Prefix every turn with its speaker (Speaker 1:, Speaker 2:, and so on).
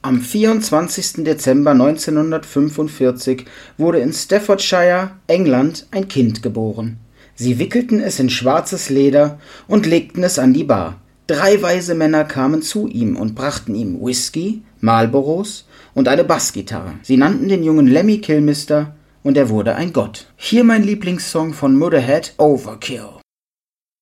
Speaker 1: Am 24. Dezember 1945 wurde in Staffordshire, England, ein Kind geboren. Sie wickelten es in schwarzes Leder und legten es an die Bar. 3 weise Männer kamen zu ihm und brachten ihm Whisky, Marlboros und eine Bassgitarre. Sie nannten den Jungen Lemmy Kilmister und er wurde ein Gott. Hier mein Lieblingssong von Motörhead, Overkill.